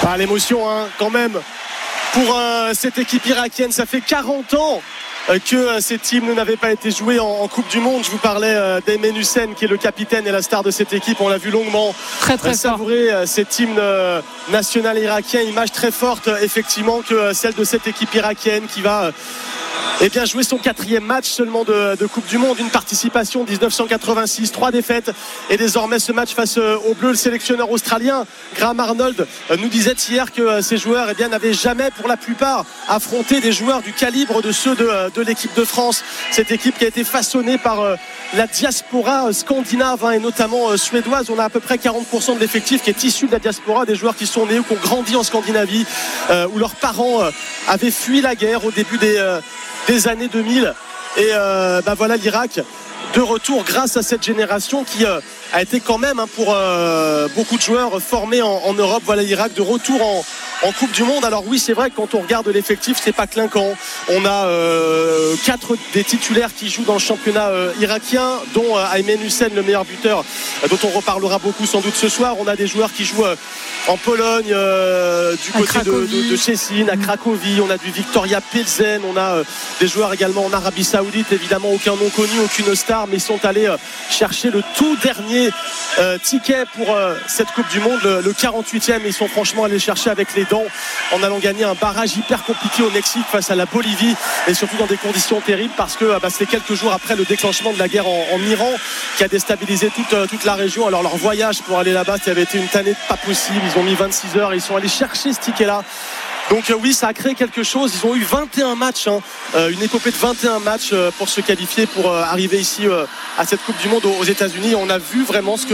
L'émotion quand même pour cette équipe irakienne. Ça fait 40 ans que cette hymne n'avait pas été jouée en Coupe du Monde. Je vous parlais d'Ayman Hussein qui est le capitaine et la star de cette équipe. On l'a vu longuement très savourer cet hymne national irakien. Image très forte effectivement que celle de cette équipe irakienne qui va jouer son 4e match seulement de Coupe du Monde. Une participation 1986, 3 défaites et désormais ce match face aux Bleus. Le sélectionneur australien Graham Arnold nous disait hier que ces joueurs n'avaient jamais pour la plupart affronté des joueurs du calibre de ceux de l'équipe de France. Cette équipe qui a été façonnée par la diaspora scandinave et notamment suédoise. On a à peu près 40% de l'effectif qui est issu de la diaspora, des joueurs qui sont nés ou qui ont grandi en Scandinavie, où leurs parents avaient fui la guerre au début des années 2000. Et voilà l'Irak de retour grâce à cette génération qui a été quand même pour beaucoup de joueurs formés en Europe. Voilà l'Irak de retour en Coupe du Monde. Alors oui, c'est vrai que quand on regarde l'effectif, c'est pas clinquant. On a 4 des titulaires qui jouent dans le championnat irakien, dont Ayman Hussein, le meilleur buteur, dont on reparlera beaucoup sans doute ce soir. On a des joueurs qui jouent en Pologne, du côté de Szczecin, à Cracovie. On a du Victoria Pilsen. On a des joueurs également en Arabie Saoudite. Évidemment, aucun nom connu, aucune star, mais ils sont allés chercher le tout dernier ticket pour cette Coupe du Monde, le 48e. Ils sont franchement allés chercher avec les dents en allant gagner un barrage hyper compliqué au Mexique face à la Bolivie, et surtout dans des conditions terribles parce que c'était quelques jours après le déclenchement de la guerre en Iran qui a déstabilisé toute la région. Alors leur voyage pour aller là-bas, ça avait été une tannée pas possible. Ils ont mis 26 heures et ils sont allés chercher ce ticket-là. Donc oui, ça a créé quelque chose. Ils ont eu 21 matchs, une épopée de 21 matchs pour se qualifier, pour arriver ici à cette Coupe du Monde aux États-Unis. On a vu vraiment ce que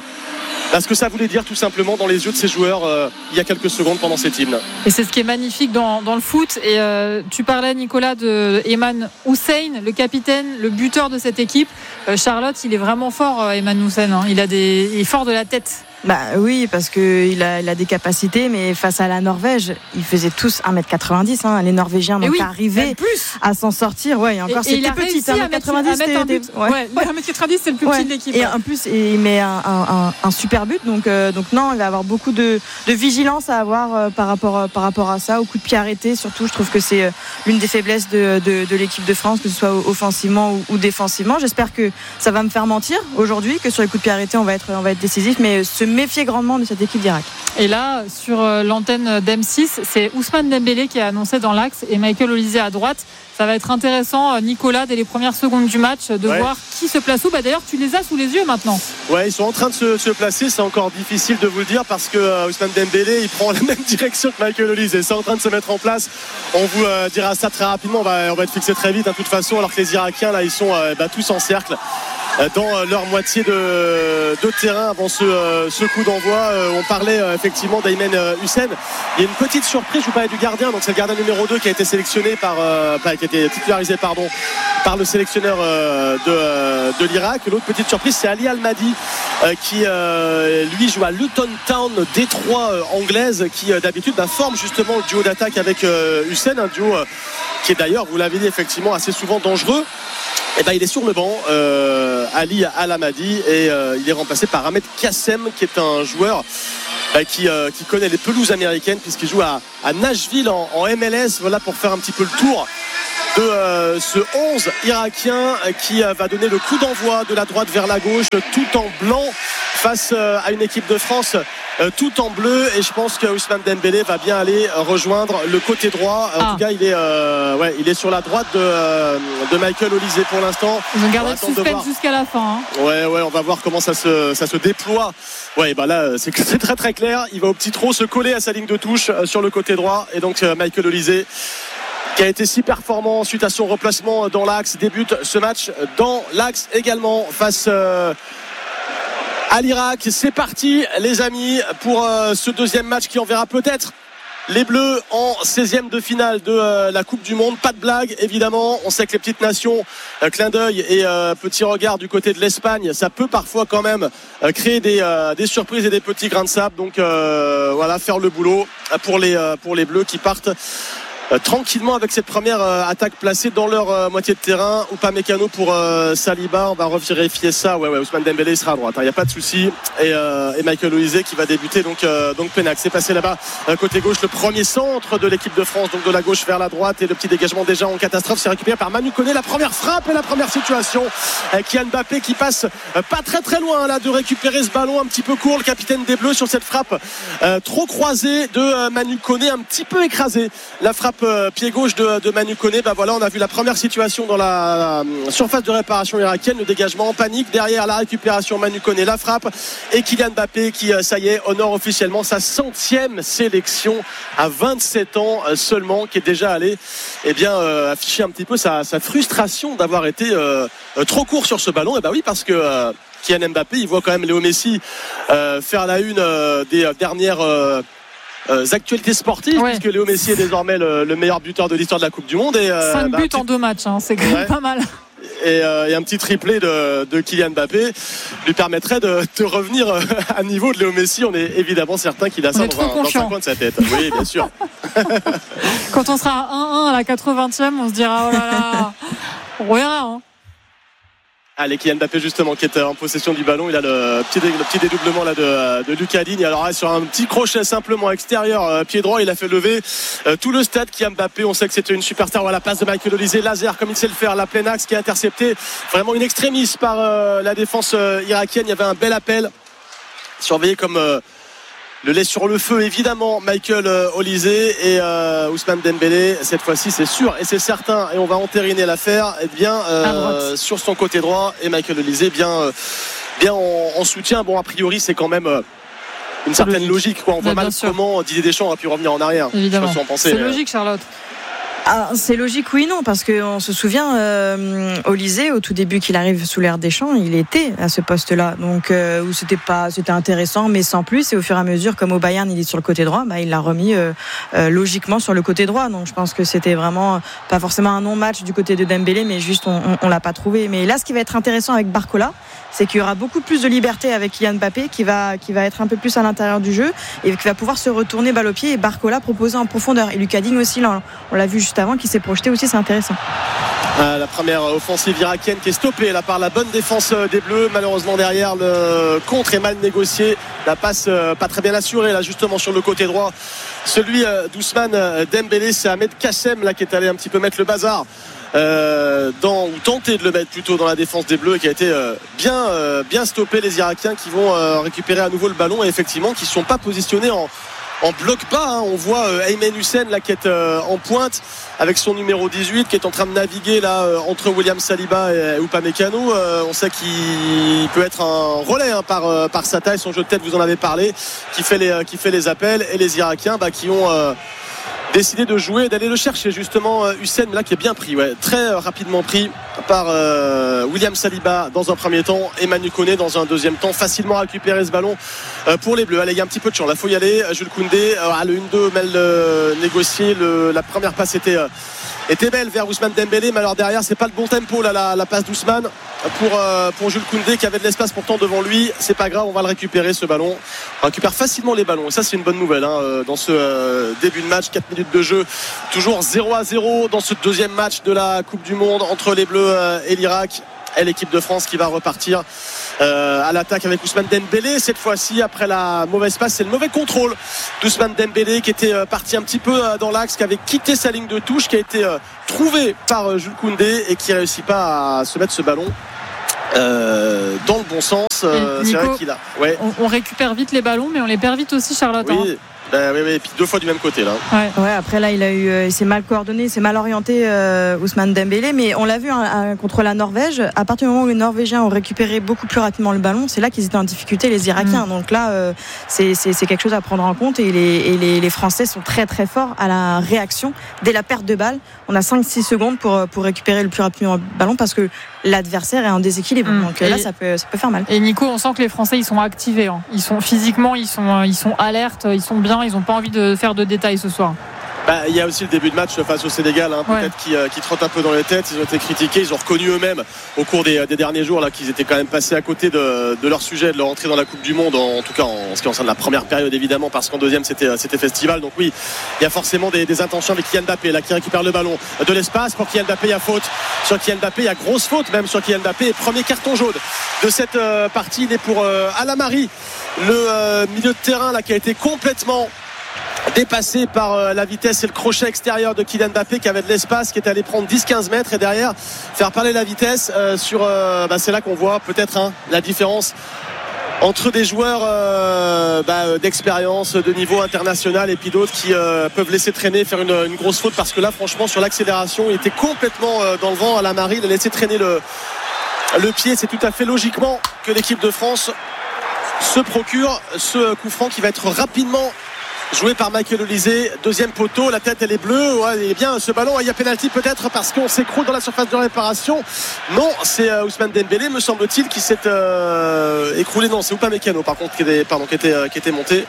ça voulait dire tout simplement dans les yeux de ces joueurs il y a quelques secondes pendant cette hymne. Et c'est ce qui est magnifique dans le foot. Et tu parlais, Nicolas, de Ayman Hussein, le capitaine, le buteur de cette équipe. Charlotte, il est vraiment fort, Ayman Hussein. Il est fort de la tête. Oui, parce qu'il a des capacités, mais face à la Norvège, ils faisaient tous 1m90. Les Norvégiens n'ont pas arrivé à s'en sortir. Ouais, et encore, c'était petit. 1m90, 1m90, c'est le plus petit de l'équipe. Et en plus, il met un super but. Donc non, il va avoir beaucoup de vigilance à avoir par rapport à ça, au coup de pied arrêté. Surtout, je trouve que c'est l'une des faiblesses de l'équipe de France, que ce soit offensivement ou défensivement. J'espère que ça va me faire mentir aujourd'hui, que sur les coups de pied arrêtés, on va être décisif, mais se méfier grandement de cette équipe d'Irak. Et là, sur l'antenne d'M6, c'est Ousmane Dembélé qui a annoncé dans l'axe et Michael Olise à droite. Ça va être intéressant, Nicolas, dès les premières secondes du match, de voir qui se place où. D'ailleurs, tu les as sous les yeux maintenant. Ouais, ils sont en train de se placer. C'est encore difficile de vous le dire parce que Ousmane Dembélé, il prend la même direction que Michael Olise. C'est en train de se mettre en place. On vous dira ça très rapidement. On va être fixé très vite, de toute façon, alors que les Irakiens, là, ils sont tous en cercle dans leur moitié de terrain avant ce coup d'envoi. On parlait effectivement d'Ayman Hussein. Il y a une petite surprise. Je vous parlais du gardien, donc c'est le gardien numéro 2 qui a été sélectionné qui a été titularisé par le sélectionneur de l'Irak. L'autre petite surprise, c'est Ali Al-Mahdi qui lui joue à Luton Town, Détroit anglaise, qui d'habitude forme justement le duo d'attaque avec Hussein, un duo qui est d'ailleurs, vous l'avez dit, effectivement assez souvent dangereux. Il est sur le banc, Ali Al-Mahdi, et il est remplacé par Ahmed Kassem, qui est un joueur qui connaît les pelouses américaines puisqu'il joue à Nashville en MLS. Voilà, pour faire un petit peu le tour de ce 11 irakien qui va donner le coup d'envoi de la droite vers la gauche, tout en blanc face à une équipe de France tout en bleu, et je pense que Ousmane Dembélé va bien aller rejoindre le côté droit. En tout cas, il est sur la droite de Michael Olise pour l'instant. Ils ont gardé le suspense jusqu'à la fin. Ouais, on va voir comment ça se déploie. Là, c'est très très clair. Il va au petit trot se coller à sa ligne de touche sur le côté droit, et donc Michael Olise, qui a été si performant suite à son replacement dans l'axe, débute ce match dans l'axe également face à l'Irak. C'est parti, les amis, pour ce deuxième match qui enverra peut-être les Bleus en 16e de finale de la Coupe du Monde. Pas de blague, évidemment. On sait que les petites nations, clin d'œil et petit regard du côté de l'Espagne, ça peut parfois quand même créer des surprises et des petits grains de sable. Donc faire le boulot pour les Bleus qui partent tranquillement avec cette première attaque placée dans leur moitié de terrain. Upamecano pour Saliba, on va revérifier ça. Ouais, Ousmane Dembélé sera à droite, il n'y a pas de souci. Et Michael Olise qui va débuter donc Pénac. C'est passé là-bas côté gauche, le premier centre de l'équipe de France, donc de la gauche vers la droite, et le petit dégagement déjà en catastrophe, c'est récupéré par Manu Koné. La première frappe et la première situation, Kylian Mbappé qui passe pas très loin là de récupérer ce ballon un petit peu court, le capitaine des Bleus sur cette frappe trop croisée de Manu Koné, un petit peu écrasé, la frappe pied gauche de Manu Koné. Voilà, on a vu la première situation dans la surface de réparation irakienne, le dégagement en panique, derrière la récupération Manu Koné, la frappe, et Kylian Mbappé qui ça y est honore officiellement sa 100e sélection à 27 ans seulement, qui est déjà allé afficher un petit peu sa frustration d'avoir été trop court sur ce ballon. Et oui, parce que Kylian Mbappé, il voit quand même Léo Messi faire la une des dernières actualités sportives, puisque Léo Messi est désormais le meilleur buteur de l'histoire de la Coupe du Monde. 5 buts en 2 matchs, c'est quand même pas mal. Et un petit triplé de Kylian Mbappé lui permettrait de revenir à niveau de Léo Messi. On est évidemment certain qu'il a ça dans un coin de sa tête. Oui, bien sûr. Quand on sera à 1-1 à la 80e, on se dira oh là là, on verra. Allez, Kylian Mbappé justement qui est en possession du ballon, il a le petit dédoublement là de Lucas Digne. Alors là, sur un petit crochet simplement extérieur, pied droit, il a fait lever tout le stade. Kylian Mbappé, on sait que c'était une superstar. Voilà, passe de Michael Olise, laser comme il sait le faire, la pleine axe qui est interceptée vraiment une extrémiste par la défense irakienne. Il y avait un bel appel surveillé comme le lait sur le feu, évidemment, Michael Olise et Ousmane Dembélé. Cette fois-ci, c'est sûr et c'est certain, et on va entériner l'affaire, sur son côté droit, et Michael Olise bien en soutien. Bon, a priori, c'est quand même une certaine logique, quoi. On voit mal comment Didier Deschamps aurait pu revenir en arrière. Évidemment. Je sais pas si c'est logique, Charlotte. C'est logique, oui, non, parce qu'on se souvient, Olise, au tout début qu'il arrive sous l'ère Deschamps, il était à ce poste-là, donc où c'était intéressant, mais sans plus. Et au fur et à mesure, comme au Bayern, il est sur le côté droit, il l'a remis logiquement sur le côté droit. Donc je pense que c'était vraiment pas forcément un non-match du côté de Dembélé, mais juste on l'a pas trouvé. Mais là, ce qui va être intéressant avec Barcola, c'est qu'il y aura beaucoup plus de liberté avec Kylian Mbappé, qui va être un peu plus à l'intérieur du jeu et qui va pouvoir se retourner balle au pied, et Barcola proposer en profondeur. Et Lucas Digne aussi, là, on l'a vu juste avant, qui s'est projeté aussi, c'est intéressant. La première offensive irakienne qui est stoppée là par la bonne défense des Bleus. Malheureusement derrière, le contre est mal négocié, la passe pas très bien assurée là justement sur le côté droit, celui d'Ousmane Dembélé. C'est Ahmed Kassem là qui est allé un petit peu mettre le bazar ou tenter de le mettre plutôt dans la défense des Bleus, qui a été bien stoppé. Les Irakiens qui vont récupérer à nouveau le ballon, et effectivement qui ne sont pas positionnés en bloc bas. On voit Aymen Hussein là qui est en pointe avec son numéro 18, qui est en train de naviguer là entre William Saliba et Upamecano. On sait qu'il peut être un relais par sa taille, son jeu de tête, vous en avez parlé, qui fait les appels. Et les Irakiens qui ont décidé de jouer et d'aller le chercher justement. Hussein là qui est bien pris, très rapidement pris par William Saliba dans un premier temps, et Manu Koné dans un deuxième temps. Facilement récupérer ce ballon pour les Bleus. Allez, il y a un petit peu de champ là, faut y aller. Jules Koundé, le 1-2 mal négocié, la première passe était belle vers Ousmane Dembélé, mais alors derrière c'est pas le bon tempo là, la passe d'Ousmane pour Jules Koundé qui avait de l'espace pourtant devant lui. C'est pas grave, on va le récupérer ce ballon. On récupère facilement les ballons, et ça c'est une bonne nouvelle dans ce début de match. 4 minutes de jeu, toujours 0-0 dans ce deuxième match de la Coupe du Monde entre les Bleus et l'Irak. Et l'équipe de France qui va repartir à l'attaque avec Ousmane Dembélé. Cette fois-ci, après la mauvaise passe, c'est le mauvais contrôle d'Ousmane Dembélé qui était parti un petit peu dans l'axe, qui avait quitté sa ligne de touche, qui a été trouvé par Jules Koundé et qui ne réussit pas à se mettre ce ballon dans le bon sens. Nico, c'est vrai qu'il a. Ouais. On récupère vite les ballons, mais on les perd vite aussi, Charlotte. Oui. Oui, et puis 2 fois du même côté là. Ouais, après là il s'est mal coordonné, il s'est mal orienté, Ousmane Dembélé, mais on l'a vu contre la Norvège. À partir du moment où les Norvégiens ont récupéré beaucoup plus rapidement le ballon, c'est là qu'ils étaient en difficulté, les Irakiens. Donc là c'est quelque chose à prendre en compte, et les Français sont très très forts à la réaction dès la perte de balle. On a 5-6 secondes pour récupérer le plus rapidement le ballon, parce que l'adversaire est en déséquilibre. Donc là ça peut faire mal. Et Nico, on sent que les Français ils sont activés, Ils sont physiquement, ils sont alertes, ils sont bien. Ils n'ont pas envie de faire de détails ce soir. Il y a aussi le début de match face au Sénégal, peut-être qui trotte un peu dans les têtes. Ils ont été critiqués, ils ont reconnu eux-mêmes au cours des derniers jours là, qu'ils étaient quand même passés à côté de leur sujet, de leur entrée dans la Coupe du Monde, en tout cas en ce qui concerne la première période évidemment, parce qu'en deuxième c'était festival. Donc oui, il y a forcément des intentions avec Kylian Mbappé là, qui récupère le ballon de l'espace. Pour Kylian Mbappé, il y a faute sur Kylian Mbappé, il y a grosse faute même sur Kylian Mbappé, et premier carton jaune de cette partie. Il est pour Alamari, le milieu de terrain là, qui a été complètement dépassé par la vitesse et le crochet extérieur de Kylian Mbappé, qui avait de l'espace, qui est allé prendre 10-15 mètres, et derrière faire parler la vitesse c'est là qu'on voit peut-être la différence entre des joueurs d'expérience, de niveau international, et puis d'autres qui peuvent laisser traîner, faire une grosse faute, parce que là franchement sur l'accélération il était complètement dans le vent. Alamari, il a laissé traîner le pied. C'est tout à fait logiquement que l'équipe de France se procure ce coup franc qui va être rapidement joué par Michael Olise. Deuxième poteau, la tête elle est bleue. Il est bien ce ballon. Il y a pénalty peut-être parce qu'on s'écroule dans la surface de réparation. Non, c'est Ousmane Dembélé, me semble-t-il, qui s'est écroulé. Non, c'est Upamecano par contre qui était monté,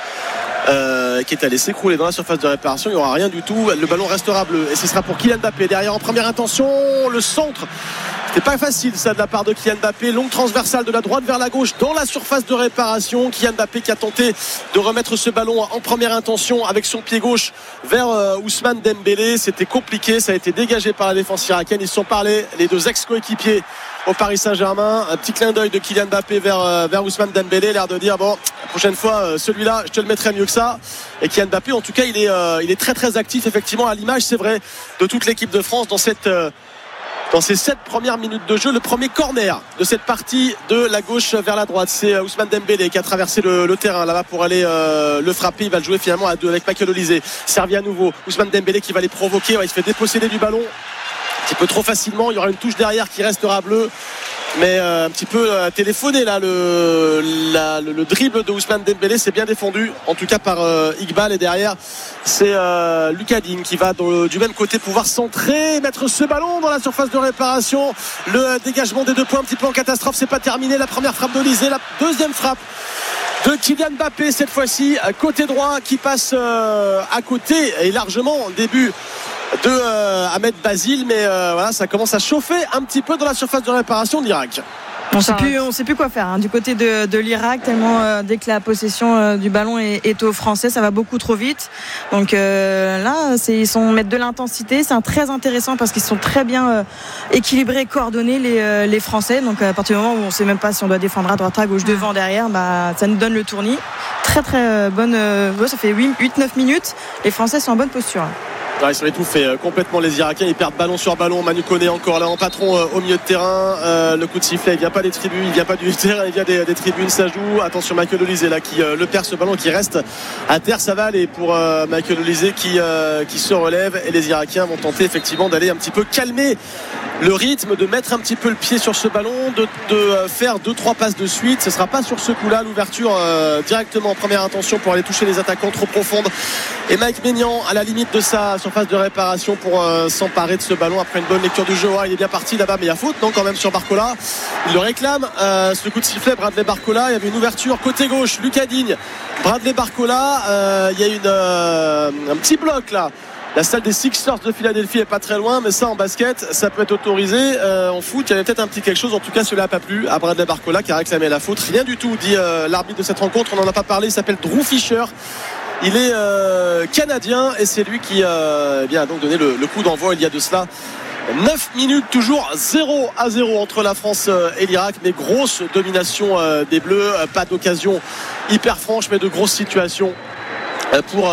qui est allé s'écrouler dans la surface de réparation. Il n'y aura rien du tout. Le ballon restera bleu et ce sera pour Kylian Mbappé derrière en première intention. Le centre, c'était pas facile ça de la part de Kylian Mbappé. Longue transversale de la droite vers la gauche dans la surface de réparation. Kylian Mbappé qui a tenté de remettre ce ballon en première intention avec son pied gauche vers Ousmane Dembélé. C'était compliqué, ça a été dégagé par la défense irakienne. Ils se sont parlé, les deux ex-coéquipiers au Paris Saint-Germain. Un petit clin d'œil de Kylian Mbappé vers Ousmane Dembélé, l'air de dire bon, la prochaine fois celui-là je te le mettrai mieux que ça. Et Kylian Mbappé en tout cas il est très très actif effectivement, à l'image c'est vrai de toute l'équipe de France dans ces 7 premières minutes de jeu. Le premier corner de cette partie de la gauche vers la droite, c'est Ousmane Dembélé qui a traversé le terrain là-bas pour aller le frapper. Il va le jouer finalement à deux avec Michael Olise. Servi à nouveau, Ousmane Dembélé qui va les provoquer. Il se fait déposséder du ballon un petit peu trop facilement. Il y aura une touche derrière qui restera bleue, mais un petit peu téléphoné là. Le dribble de Ousmane Dembélé, c'est bien défendu en tout cas par Iqbal, et derrière c'est Lucas Digne qui va du même côté pouvoir centrer, mettre ce ballon dans la surface de réparation. Le dégagement des 2 points un petit peu en catastrophe, c'est pas terminé. La première frappe d'Olise, la deuxième frappe de Kylian Mbappé, cette fois-ci côté droit, qui passe à côté et largement au début de Ahmed Basile, mais ça commence à chauffer un petit peu dans la surface de réparation de l'Irak. On sait plus quoi faire du côté de l'Irak, tellement dès que la possession du ballon est aux Français, ça va beaucoup trop vite. Donc là, ils mettent de l'intensité. C'est très intéressant parce qu'ils sont très bien équilibrés, coordonnés les Français. Donc à partir du moment où on ne sait même pas si on doit défendre à droite, à gauche, devant, derrière, ça nous donne le tournis. Très très bonne. Ça fait 8-9 minutes. Les Français sont en bonne posture. Ils sont étouffés complètement les Irakiens. Ils perdent ballon sur ballon. Manu Koné encore là en patron au milieu de terrain. Le coup de sifflet, il vient pas des tribunes, il vient pas du terrain, il vient des tribunes. Ça joue. Attention, Michael Olise là qui le perd ce ballon, qui reste à terre. Ça va aller pour Michael Olise qui se relève, et les Irakiens vont tenter effectivement d'aller un petit peu calmer le rythme, de mettre un petit peu le pied sur ce ballon, de faire 2-3 passes de suite. Ce sera pas sur ce coup-là. L'ouverture directement en première intention pour aller toucher les attaquants trop profondes. Et Mike Maignan à la limite de sa surface de réparation pour s'emparer de ce ballon après une bonne lecture du jeu. Il est bien parti là-bas, mais il y a faute quand même sur Barcola. Il le réclame, ce coup de sifflet. Bradley Barcola, il y avait une ouverture côté gauche, Lucas Digne, Bradley Barcola, il y a un petit bloc là. La salle des Sixers de Philadelphie est pas très loin, mais ça en basket ça peut être autorisé. En foot il y avait peut-être un petit quelque chose. En tout cas cela n'a pas plu à Bradley Barcola qui a réclamé la faute. Rien du tout, dit l'arbitre de cette rencontre. On n'en a pas parlé, il s'appelle Drew Fisher. Il est canadien et c'est lui qui a donc donné le coup d'envoi il y a de cela 9 minutes, toujours 0-0 entre la France et l'Irak, mais grosse domination des Bleus. Pas d'occasion hyper franche, mais de grosses situations pour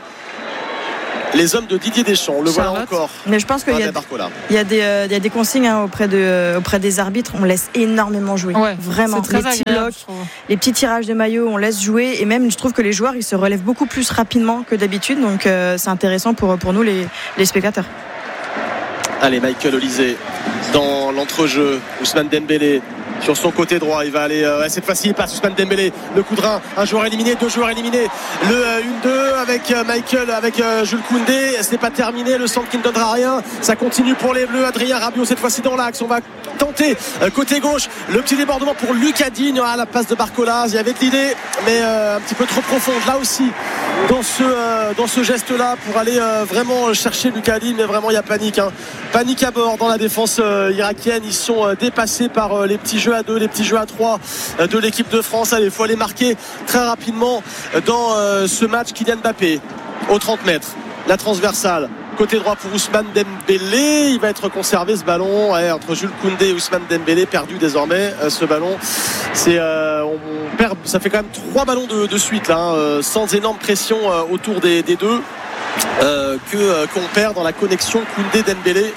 les hommes de Didier Deschamps. Le voilà encore. Mais je pense qu'il y a des consignes auprès des arbitres. On laisse énormément jouer. Vraiment. C'est très les petits blocs, les petits tirages de maillot, on laisse jouer. Et même, je trouve que les joueurs, ils se relèvent beaucoup plus rapidement que d'habitude. Donc, c'est intéressant pour nous, les spectateurs. Allez, Michael Olise dans l'entrejeu. Ousmane Dembélé sur son côté droit, il va aller cette fois-ci il passe Ousmane Dembélé, le coup de rein, un joueur éliminé, 2 joueurs éliminés, le 1-2 avec Jules Koundé. Ce n'est pas terminé, le centre qui ne donnera rien, ça continue pour les Bleus. Adrien Rabiot cette fois-ci dans l'axe, on va tenter côté gauche, le petit débordement pour Lucas Digne à la passe de Barcola. Il y avait de l'idée, mais un petit peu trop profonde là aussi dans ce geste-là pour aller vraiment chercher Lucas Digne, mais vraiment il y a panique, hein. Panique à bord dans la défense irakienne. Ils sont dépassés par les petits jeux à 2, les petits jeux à 3 de l'équipe de France. Allez, il faut aller marquer très rapidement dans ce match. Kylian Mbappé aux 30 mètres, la transversale côté droit pour Ousmane Dembélé. Il va être conservé ce ballon entre Jules Koundé et Ousmane Dembélé, perdu désormais ce ballon. On perd, ça fait quand même 3 ballons de suite là, hein, sans énorme pression autour des deux qu'on perd dans la connexion Koundé-Dembélé.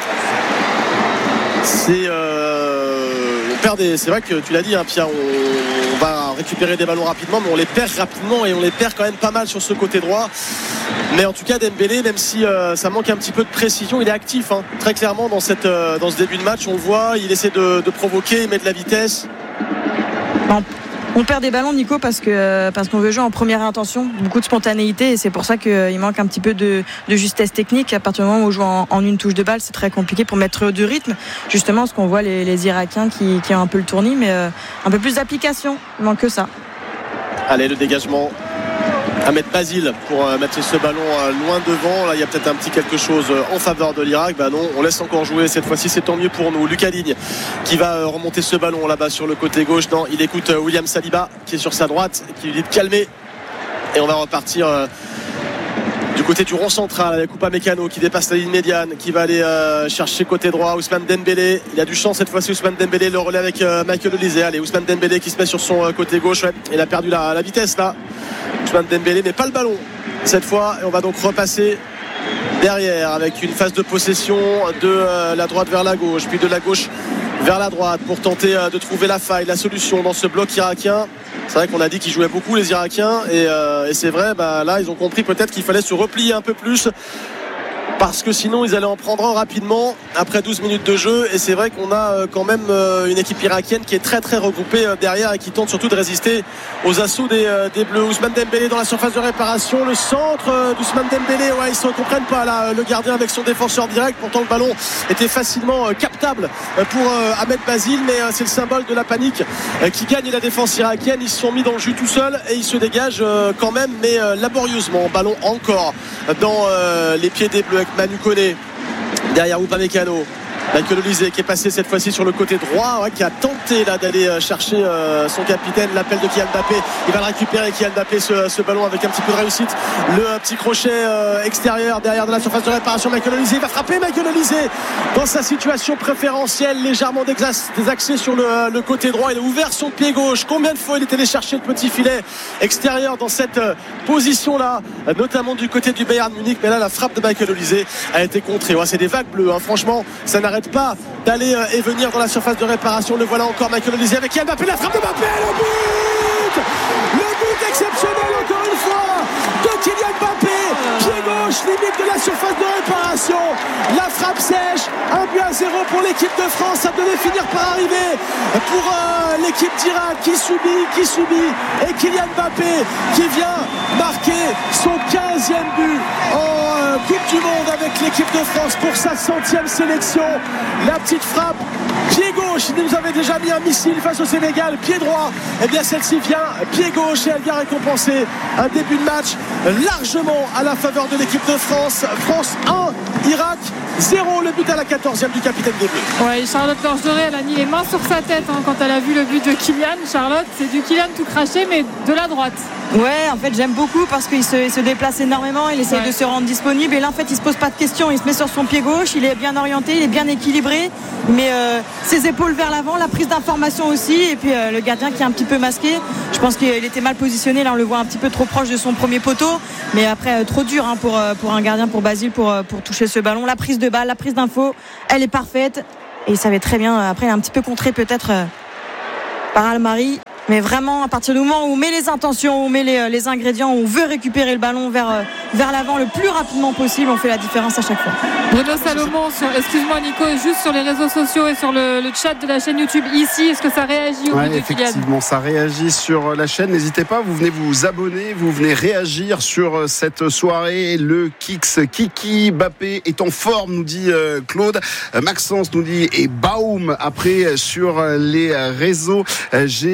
C'est vrai que tu l'as dit, hein, Pierre, on va récupérer des ballons rapidement, mais on les perd rapidement et on les perd quand même pas mal sur ce côté droit. Mais en tout cas Dembélé, même si ça manque un petit peu de précision, il est actif, hein, très clairement dans ce début de match. On le voit, il essaie de provoquer, il met de la vitesse. On perd des ballons, Nico, parce qu'on veut jouer en première intention, beaucoup de spontanéité, et c'est pour ça qu'il manque un petit peu de justesse technique. À partir du moment où on joue en une touche de balle, c'est très compliqué pour mettre du rythme, justement, parce qu'on voit les Irakiens qui ont un peu le tournis, mais un peu plus d'application, il manque que ça. Allez, le dégagement Ahmed Basile pour mettre ce ballon loin devant. Là il y a peut-être un petit quelque chose en faveur de l'Irak. Non, on laisse encore jouer cette fois-ci, c'est tant mieux pour nous. Lucas Digne qui va remonter ce ballon là-bas sur le côté gauche. Non, il écoute William Saliba qui est sur sa droite, qui lui dit de calmer, et on va repartir du côté du rond central avec Upamecano qui dépasse la ligne médiane, qui va aller chercher côté droit Ousmane Dembélé. Il a du champ cette fois-ci, Ousmane Dembélé, le relais avec Michael Olise. Allez, Ousmane Dembélé qui se met sur son côté gauche. Il a perdu la vitesse là, Ousmane Dembélé, mais pas le ballon cette fois, et on va donc repasser derrière avec une phase de possession de la droite vers la gauche, puis de la gauche vers la droite pour tenter de trouver la faille, la solution dans ce bloc irakien. C'est vrai qu'on a dit qu'ils jouaient beaucoup les Irakiens, et c'est vrai, là ils ont compris peut-être qu'il fallait se replier un peu plus, parce que sinon ils allaient en prendre un rapidement après 12 minutes de jeu. Et c'est vrai qu'on a quand même une équipe irakienne qui est très très regroupée derrière, et qui tente surtout de résister aux assauts des Bleus. Ousmane Dembélé dans la surface de réparation, le centre d'Ousmane Dembélé, ils se comprennent pas là, le gardien avec son défenseur direct. Pourtant le ballon était facilement captable pour Ahmed Basile, mais c'est le symbole de la panique qui gagne la défense irakienne. Ils se sont mis dans le jus tout seuls et ils se dégagent quand même, mais laborieusement. Ballon encore dans les pieds des Bleus avec Manu Koné derrière Upamecano. Michael Olise qui est passé cette fois-ci sur le côté droit, qui a tenté là d'aller chercher son capitaine. L'appel de Kylian Mbappé, il va le récupérer, Kylian Mbappé, ce ballon avec un petit peu de réussite. Le petit crochet extérieur derrière de la surface de réparation. Michael Olise, il va frapper. Michael Olise dans sa situation préférentielle, légèrement désaxé sur le côté droit. Il a ouvert son pied gauche. Combien de fois il est allé chercher le petit filet extérieur dans cette position là, notamment du côté du Bayern Munich. Mais là la frappe de Michael Olise a été contrée. C'est des vagues bleues, hein. Franchement ça n'arrête pas d'aller et venir dans la surface de réparation. Le voilà encore, Michael Olise avec Kylian Mbappé, la frappe de Mbappé, le but exceptionnel encore une fois de Kylian Mbappé, pied gauche, limite de la surface de réparation, la frappe sèche. 1-0 pour l'équipe de France. Ça devait finir par arriver pour l'équipe d'Irak qui subit, et Kylian Mbappé qui vient marquer son 15e but en Coupe du Monde avec l'équipe de France pour sa 100e sélection. La petite frappe pied gauche, il nous avait déjà mis un missile face au Sénégal, pied droit, et bien celle-ci vient pied gauche, et elle vient récompenser un début de match largement à la faveur de l'équipe de France. France 1, Irak 0, le but à la 14e du capitaine des Bleus. Ouais, Charlotte Lorgeré, elle a mis les mains sur sa tête quand elle a vu le but de Kylian. Charlotte, c'est du Kylian tout craché, mais de la droite. Ouais, en fait j'aime beaucoup parce qu'il se déplace énormément, il essaie de se rendre disponible, et là en fait il se pose pas de questions, il se met sur son pied gauche, il est bien orienté, il est bien équilibré, mais ses épaules vers l'avant, la prise d'information aussi, et puis le gardien qui est un petit peu masqué. Je pense qu'il était mal positionné, là on le voit un petit peu trop proche de son premier poteau, mais après trop dur pour un gardien, pour Basile, pour toucher ce ballon. La prise de balle, la prise d'info, elle est parfaite, et il savait très bien, après il est un petit peu contré peut-être par Almari. Mais vraiment, à partir du moment où on met les intentions, où on met les ingrédients, où on veut récupérer le ballon vers l'avant le plus rapidement possible, on fait la différence à chaque fois. Bruno Salomon, excuse-moi Nico, juste sur les réseaux sociaux et sur le chat de la chaîne YouTube ici, est-ce que ça réagit au but de Kylian ? Effectivement, ça réagit sur la chaîne. N'hésitez pas, vous venez vous abonner, vous venez réagir sur cette soirée. Le Kiki Mbappé est en forme, nous dit Claude. Maxence nous dit et Baum après sur les réseaux. J'ai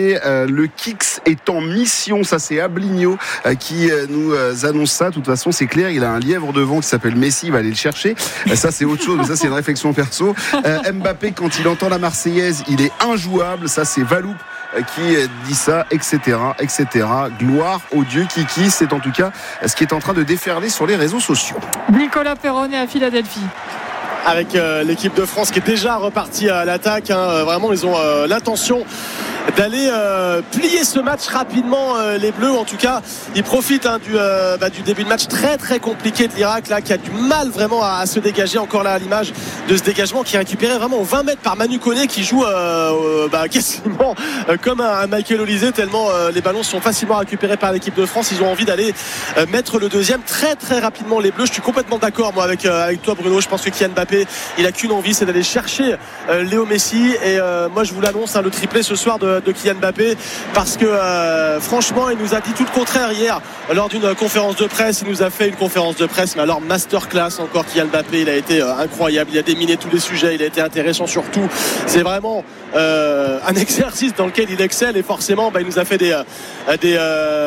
Le Kicks est en mission. Ça, c'est Abligno qui nous annonce ça. De toute façon, c'est clair. Il a un lièvre devant qui s'appelle Messi. Il va aller le chercher. Ça, c'est autre chose. Mais ça, c'est une réflexion perso. Mbappé, quand il entend la Marseillaise, il est injouable. Ça, c'est Valoup qui dit ça, etc., etc. Gloire au dieu Kiki. C'est en tout cas ce qui est en train de déferler sur les réseaux sociaux. Nicolas Perronnet à Philadelphie. Avec l'équipe de France qui est déjà repartie à l'attaque. Vraiment, ils ont l'intention d'aller plier ce match rapidement, les Bleus. En tout cas, ils profitent du début de match très très compliqué de l'Irak, là, qui a du mal vraiment à se dégager. Encore là, à l'image de ce dégagement qui est récupéré vraiment aux 20 mètres par Manu Koné, qui joue quasiment comme un Michael Olise, tellement les ballons sont facilement récupérés par l'équipe de France. Ils ont envie d'aller mettre le deuxième très très rapidement, les Bleus. Je suis complètement d'accord, moi, avec toi, Bruno. Je pense que Kylian Mbappé, il a qu'une envie, c'est d'aller chercher Léo Messi. Et moi, je vous l'annonce, le triplé ce soir de Kylian Mbappé, parce que franchement, il nous a dit tout le contraire hier lors d'une conférence de presse. Il nous a fait une conférence de presse, mais alors masterclass encore. Kylian Mbappé, il a été incroyable, il a déminé tous les sujets, il a été intéressant surtout. C'est vraiment un exercice dans lequel il excelle, et forcément il nous a fait des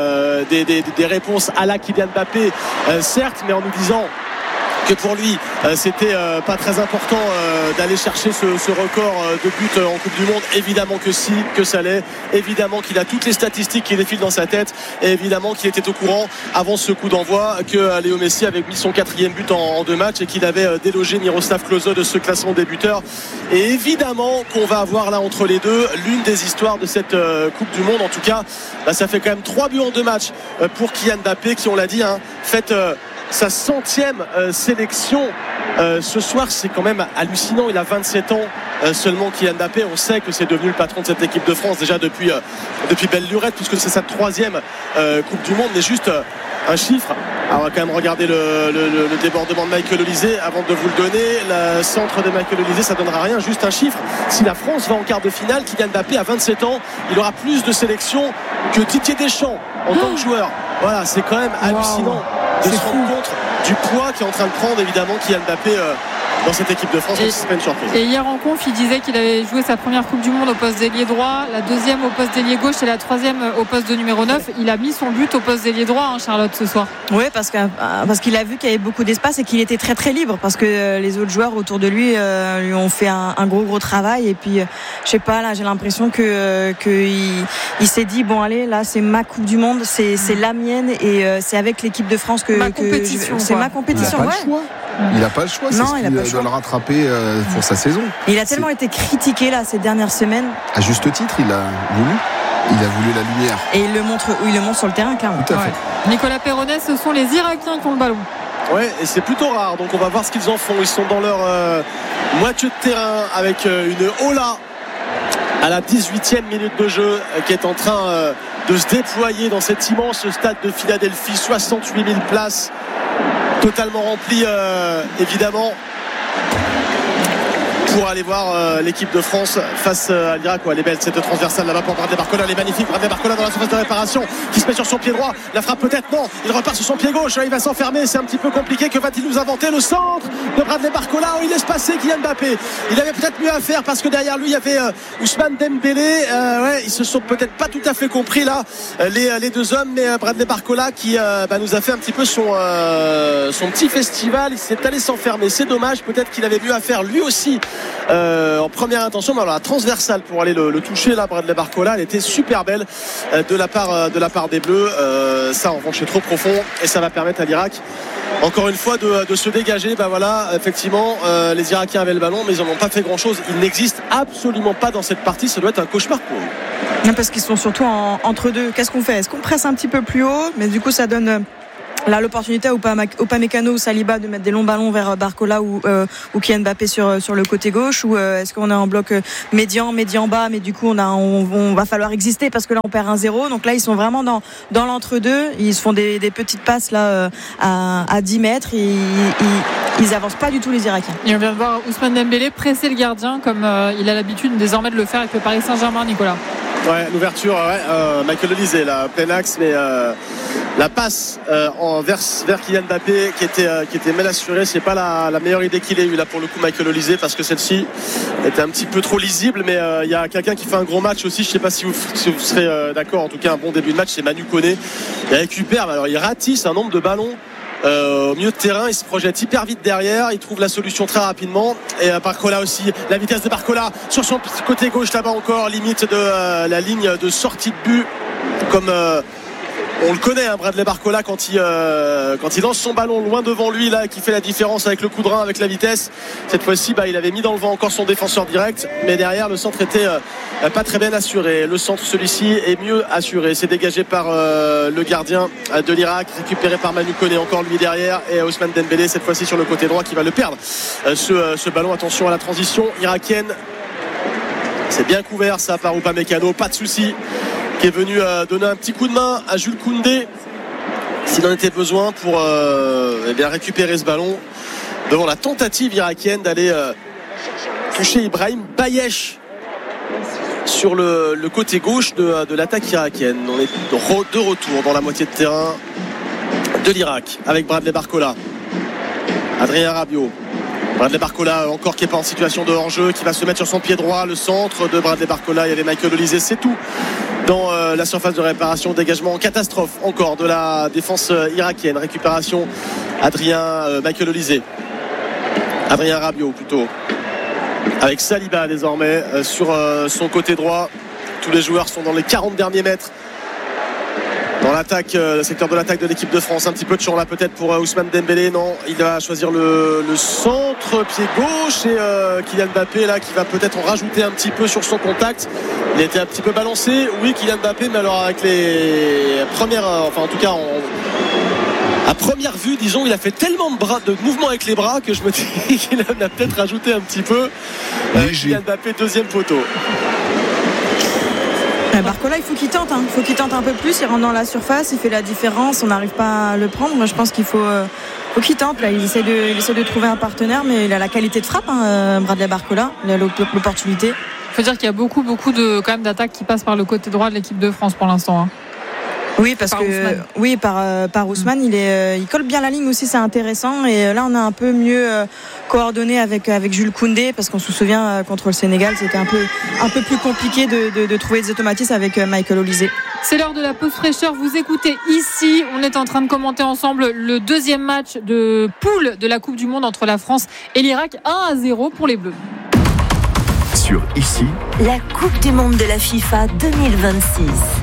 réponses à la Kylian Mbappé, certes, mais en nous disant que pour lui c'était pas très important d'aller chercher ce record de buts en Coupe du Monde. Évidemment que si, que ça l'est. Évidemment qu'il a toutes les statistiques qui défilent dans sa tête, et évidemment qu'il était au courant avant ce coup d'envoi que Léo Messi avait mis son 4e but en 2 matchs, et qu'il avait délogé Miroslav Klose de ce classement des buteurs. Et évidemment qu'on va avoir là entre les deux l'une des histoires de cette Coupe du Monde. En tout cas, ça fait quand même 3 buts en 2 matchs pour Kylian Mbappé, qui, on l'a dit, fait sa 100e sélection ce soir. C'est quand même hallucinant. Il a 27 ans seulement, Kylian Mbappé. On sait que c'est devenu le patron de cette équipe de France déjà depuis belle lurette, puisque c'est sa 3e Coupe du Monde. Mais juste un chiffre. Alors, on va quand même regarder le débordement de Michael Olise avant de vous le donner. Le centre de Michael Olise, ça donnera rien. Juste un chiffre. Si la France va en quart de finale, Kylian Mbappé à 27 ans, il aura plus de sélections que Didier Deschamps en tant que joueur. Voilà, c'est quand même hallucinant de se rendre compte du poids qui est en train de prendre, évidemment, Kylian Mbappé dans cette équipe de France. C'est pas une surprise. Et hier en conf, il disait qu'il avait joué sa première Coupe du Monde au poste d'ailier droit, la 2e au poste d'ailier gauche et la 3e au poste de numéro 9. Il a mis son but au poste d'ailier droit, Charlotte, ce soir. Oui, parce qu'il a vu qu'il y avait beaucoup d'espace et qu'il était très très libre, parce que les autres joueurs autour de lui lui ont fait un gros travail. Et puis je sais pas, là j'ai l'impression que il s'est dit, bon allez, là c'est ma Coupe du Monde, c'est la mienne, et c'est avec l'équipe de France que c'est ma compétition. Il n'a pas le choix. Non, c'est ce qui doit le rattraper pour sa saison. Il a tellement été critiqué là ces dernières semaines. À juste titre, il a voulu la lumière. Et il le montre sur le terrain, clairement. Tout à fait. Nicolas Perronnet, ce sont les Irakiens qui ont le ballon. Ouais, et c'est plutôt rare. Donc on va voir ce qu'ils en font. Ils sont dans leur moitié de terrain avec une Ola à la 18e minute de jeu qui est en train de se déployer dans cet immense stade de Philadelphie. 68 000 places. Totalement rempli, évidemment, pour aller voir l'équipe de France face à l'Irak. Elle est belle cette transversale là-bas pour Bradley Barcola. Elle est magnifique. Bradley Barcola dans la surface de réparation, qui se met sur son pied droit. La frappe peut-être, non. Il repart sur son pied gauche. Il va s'enfermer. C'est un petit peu compliqué. Que va-t-il nous inventer? Le centre de Bradley Barcola. Il laisse passer Kylian Mbappé. Il avait peut-être mieux à faire, parce que derrière lui il y avait Ousmane Dembélé. Ils se sont peut-être pas tout à fait compris là, les deux hommes. Mais Bradley Barcola qui nous a fait un petit peu son petit festival. Il s'est allé s'enfermer. C'est dommage. Peut-être qu'il avait mieux à faire lui aussi en première intention. Mais alors la transversale pour aller le toucher là, Bradley Barcola, elle était super belle de la part des Bleus. Ça en revanche c'est trop profond, et ça va permettre à l'Irak encore une fois de se dégager. Effectivement, les Irakiens avaient le ballon, mais ils n'en ont pas fait grand chose. Ils n'existent absolument pas dans cette partie. Ça doit être un cauchemar pour eux. Non, parce qu'ils sont surtout entre deux. Qu'est-ce qu'on fait? Est-ce qu'on presse un petit peu plus haut? Mais du coup ça donne là l'opportunité à Upamecano ou Saliba de mettre des longs ballons vers Barcola ou Kylian Mbappé sur le côté gauche, ou est-ce qu'on est en bloc médian bas, mais du coup on va falloir exister, parce que là on perd 1-0. Donc là ils sont vraiment dans l'entre-deux. Ils se font des petites passes là à 10 mètres. Ils avancent pas du tout, les Irakiens. Et on vient de voir Ousmane Dembélé presser le gardien, comme il a l'habitude désormais de le faire avec le Paris Saint-Germain, Nicolas. Ouais, l'ouverture, Michael Olise là, plein axe, mais La passe vers Kylian Mbappé qui était mal assurée. C'est pas la meilleure idée qu'il ait eu là pour le coup, Michael Olise, parce que celle-ci était un petit peu trop lisible. Mais il y a quelqu'un qui fait un gros match aussi. Je sais pas si vous serez d'accord. En tout cas, un bon début de match, c'est Manu Koné. Il récupère. Alors il ratisse un nombre de ballons au milieu de terrain. Il se projette hyper vite derrière. Il trouve la solution très rapidement. Et Barcola aussi. La vitesse de Barcola sur son côté gauche là-bas encore, limite de la ligne de sortie de but, comme on le connaît, Bradley Barcola, quand il lance son ballon loin devant lui là, qui fait la différence avec le coup de rein, avec la vitesse. Cette fois-ci, il avait mis dans le vent encore son défenseur direct, mais derrière le centre était pas très bien assuré. Le centre, celui-ci, est mieux assuré. C'est dégagé par le gardien de l'Irak, récupéré par Manu Koné, encore lui derrière, et Ousmane Dembélé cette fois-ci sur le côté droit qui va le perdre. Ce ballon, attention à la transition irakienne. C'est bien couvert ça par Upamecano, pas de souci, qui est venu donner un petit coup de main à Jules Koundé s'il en était besoin pour récupérer ce ballon devant la tentative irakienne d'aller toucher Ibrahim Bayesh sur le côté gauche de l'attaque irakienne. On est de retour dans la moitié de terrain de l'Irak avec Bradley Barcola, Adrien Rabiot. Bradley Barcola encore qui n'est pas en situation de hors-jeu, qui va se mettre sur son pied droit. Le centre de Bradley Barcola, il y avait Michael Olise, c'est tout dans la surface de réparation. Dégagement en catastrophe encore de la défense irakienne. Récupération Michael Olise, Adrien Rabiot plutôt, avec Saliba désormais sur son côté droit. Tous les joueurs sont dans les 40 derniers mètres dans l'attaque, le secteur de l'attaque de l'équipe de France. Un petit peu de champ là peut-être pour Ousmane Dembélé. Non, il va choisir le centre pied gauche, et Kylian Mbappé là qui va peut-être en rajouter un petit peu sur son contact. Il était un petit peu balancé, oui, Kylian Mbappé, mais alors avec les premières, enfin en tout cas à première vue, disons, il a fait tellement de mouvements avec les bras que je me dis qu'il en a peut-être rajouté un petit peu. Kylian Mbappé, deuxième poteau. Barcola, il faut qu'il tente, il faut qu'il tente un peu plus. Il rentre dans la surface, il fait la différence. On n'arrive pas à le prendre. Moi, je pense qu'il faut qu'il tente. Là, il essaie de trouver un partenaire, mais il a la qualité de frappe, Bradley Barcola. Il a l'opportunité. Il faut dire qu'il y a beaucoup quand même d'attaques qui passent par le côté droit de l'équipe de France pour l'instant. Oui, parce que Ousmane. Oui, par Ousmane, il colle bien la ligne aussi, c'est intéressant. Et là, on a un peu mieux coordonné avec Jules Koundé, parce qu'on se souvient contre le Sénégal, c'était un peu plus compliqué de trouver des automatismes avec Michael Olise. C'est l'heure de la pause fraîcheur. Vous écoutez ici, on est en train de commenter ensemble le deuxième match de poule de la Coupe du Monde entre la France et l'Irak. 1-0 pour les Bleus. Sur ici, la Coupe du Monde de la FIFA 2026.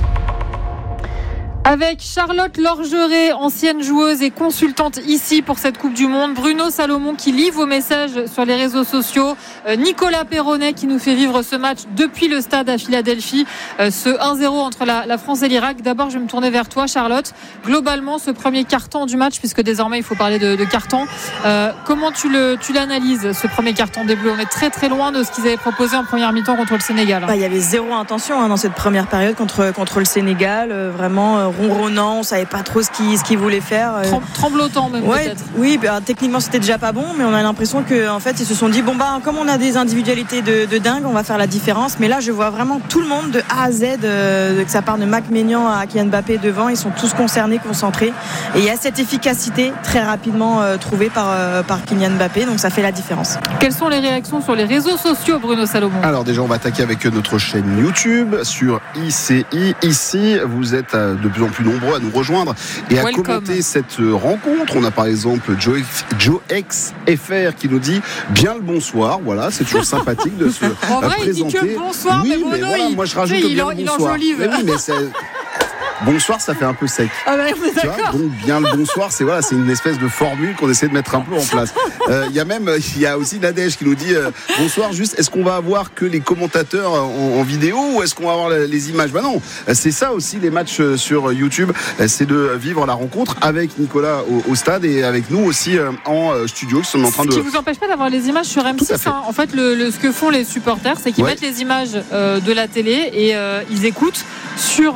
Avec Charlotte Lorgeret, ancienne joueuse et consultante ici pour cette Coupe du Monde, Bruno Salomon qui lit vos messages sur les réseaux sociaux, Nicolas Perronnet qui nous fait vivre ce match depuis le stade à Philadelphie, ce 1-0 entre la France et l'Irak. D'abord, je vais me tourner vers toi, Charlotte. Globalement, ce premier quart-temps du match, puisque désormais il faut parler de quart-temps, comment tu l'analyses, ce premier quart-temps des Bleus? On est très très loin de ce qu'ils avaient proposé en première mi-temps contre le Sénégal. Il y avait zéro intention dans cette première période contre le Sénégal, vraiment ronronnant, on savait pas trop ce qu'ils voulaient faire. Tremblotant même, peut-être. Oui, techniquement c'était déjà pas bon, mais on a l'impression qu'en fait ils se sont dit comme on a des individualités de dingue, on va faire la différence. Mais là je vois vraiment tout le monde de A à Z, que ça part de Mac Maignan à Kylian Mbappé devant, ils sont tous concernés, concentrés, et il y a cette efficacité très rapidement trouvée par Kylian Mbappé, donc ça fait la différence. Quelles sont les réactions sur les réseaux sociaux, Bruno Salomon? Alors déjà on va attaquer avec notre chaîne YouTube sur ICI. Ici vous êtes de plus en plus nombreux à nous rejoindre et à commenter cette rencontre. On a par exemple JoexFR qui nous dit bien le bonsoir. Voilà, c'est toujours sympathique de se en vrai, présenter. Il dit que bonsoir, oui, mais Bruno, voilà, moi je rajoute bien le bonsoir. Oui, mais bonsoir, ça fait un peu sec. Ah ben, on est d'accord. Donc bien le bonsoir, c'est une espèce de formule qu'on essaie de mettre un peu en place. Il y a aussi Nadège qui nous dit bonsoir. Juste, est-ce qu'on va avoir que les commentateurs en vidéo ou est-ce qu'on va avoir les images? Non, c'est ça aussi les matchs sur YouTube, c'est de vivre la rencontre avec Nicolas au stade et avec nous aussi en studio qui sont en train de. Ce qui vous empêche pas d'avoir les images sur M6. En fait, ce que font les supporters, c'est qu'ils mettent les images de la télé et ils écoutent sur